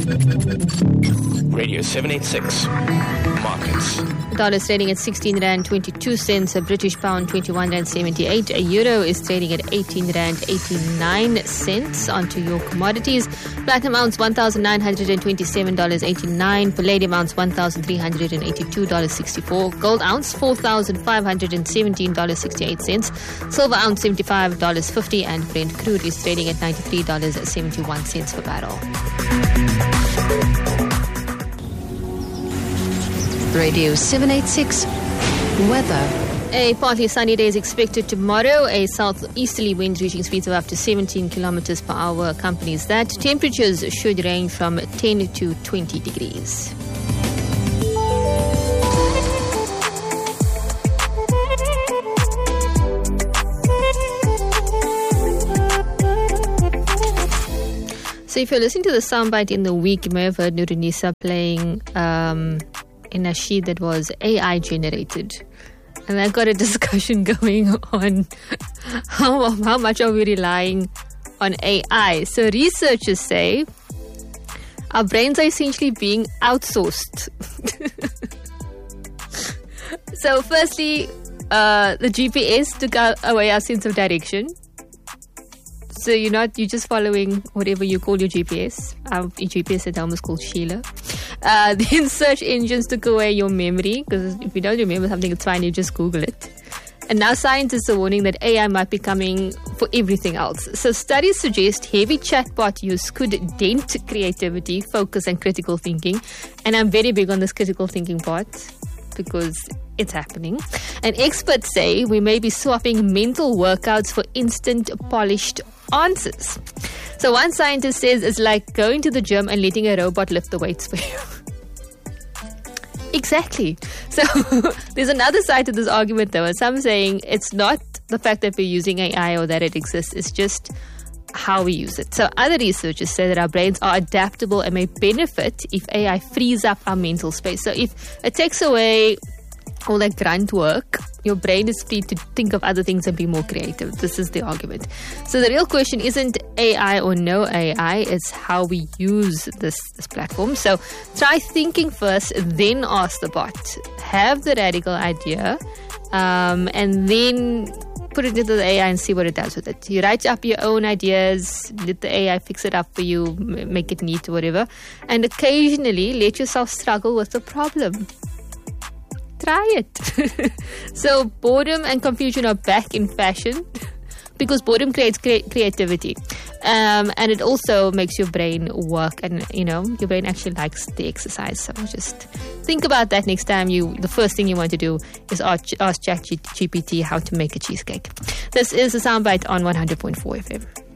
Radio 786. Markets. The dollar is trading at 16 Rand 22 cents, a British pound 21 Rand 78, a euro is trading at 18 Rand 89 cents. Onto your commodities. Platinum ounce $1,927.89, palladium ounce $1,382.64, gold ounce $4,517.68, silver ounce $75.50, and Brent crude is trading at $93.71 per barrel. Radio 786 weather. A partly sunny day is expected tomorrow. A southeasterly wind reaching speeds of up to 17 kilometers per hour accompanies that. Temperatures should range from 10 to 20 degrees. So if you're listening to the soundbite in the week, you may have heard Nurunisa playing a nasheed that was AI generated. And I've got a discussion going on how much are we relying on AI. So researchers say our brains are essentially being outsourced. So firstly, the GPS took away our sense of direction. So you're just following whatever you call your GPS. Our GPS at home is called Sheila. Then search engines took away your memory, because if you don't remember something, it's fine, you just Google it. And now scientists are warning that AI might be coming for everything else. So studies suggest heavy chatbot use could dent creativity, focus, and critical thinking. And I'm very big on this critical thinking part, because it's happening. And experts say we may be swapping mental workouts for instant polished answers. So one scientist says it's like going to the gym and letting a robot lift the weights for you. Exactly. So there's another side to this argument though, and some saying it's not the fact that we're using AI or that it exists, it's just how we use it. So other researchers say that our brains are adaptable and may benefit if AI frees up our mental space. So if it takes away all that grunt work, your brain is free to think of other things and be more creative. This is the argument. So the real question isn't AI or no AI, it's how we use this platform. So try thinking first, then ask the bot. Have the radical idea, and then put it into the AI and see what it does with it. You write up your own ideas, let the AI fix it up for you, make it neat or whatever, and occasionally let yourself struggle with the problem. Try it. So boredom and confusion are back in fashion because boredom creates creativity, and it also makes your brain work, and your brain actually likes the exercise. So just think about that next time the first thing you want to do is ask ChatGPT how to make a cheesecake. This is the Soundbite on 100.4 FM.